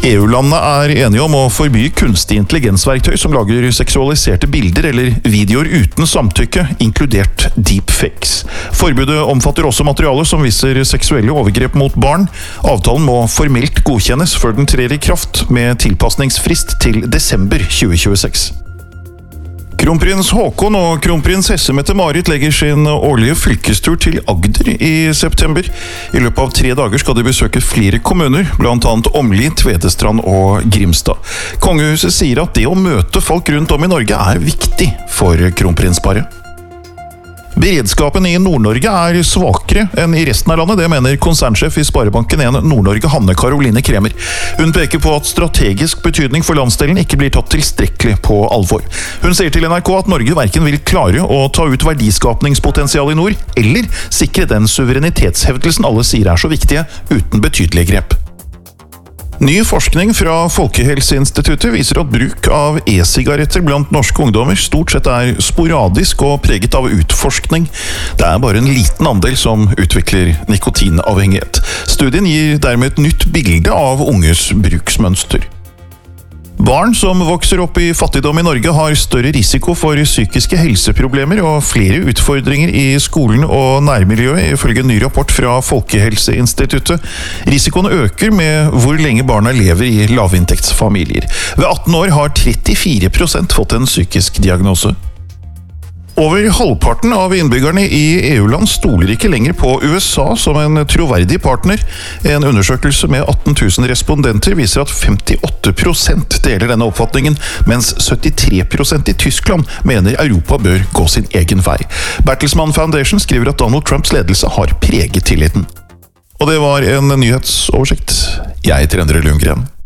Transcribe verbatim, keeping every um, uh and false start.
E U-landene er enige om å forby kunstig intelligensverktøy som lager seksualiserte bilder eller videoer uten samtykke, inkludert deepfakes. Forbudet omfatter også materiale som viser seksuelle overgrep mot barn. Avtalen må formelt godkjennes før den trer i kraft, med tilpasningsfrist til desember tjue tjueseks. Kronprins Haakon og kronprinsesse Mette-Marit legger sin årlige fylkestur til Agder i september. I løpet av tre dager skal de besøke flere kommuner, blant annet Åmli, Tvedestrand og Grimstad. Kongehuset sier at det å møte folk rundt om i Norge er viktig for kronprinsparet. Beredskapen i Nord-Norge er svakere enn i resten av landet, det mener konsernsjef i Sparebanken en Nord-Norge, Hanne Karoline Kremer. Hun peker på at strategisk betydning for landsdelen ikke blir tatt tilstrekkelig på alvor. Hun sier til N R K at Norge hverken vil klare å ta ut verdiskapningspotensial i nord, eller sikre den suverenitetshevdelsen alle sier er så viktige, uten betydelige grep. Ny forskning fra Folkehelseinstituttet viser at bruk av e-sigaretter blant norske ungdommer stort sett er sporadisk og preget av utforskning. Det er bare en liten andel som utvikler nikotinavhengighet. Studien gir dermed et nytt bilde av unges bruksmønster. Barn som vokser opp i fattigdom i Norge har større risiko for psykiske helseproblemer og flere utfordringer i skolen og nærmiljøet, ifølge en ny rapport fra Folkehelseinstituttet. Risikoen øker med hvor lenge barna lever i lavinntektsfamilier. Ved atten år har trettifire prosent fått en psykisk diagnose. Over halvparten av innbyggerne i E U-land stoler ikke lenger på U S A som en troverdig partner. En undersøkelse med atten tusen respondenter viser at femtiåtte prosent deler denne oppfatningen, mens syttitre prosent i Tyskland mener Europa bør gå sin egen vei. Bertelsmann Foundation skriver at Donald Trumps ledelse har preget tilliten. Og det var en nyhetsoversikt. Jeg heter Endre Lundgren.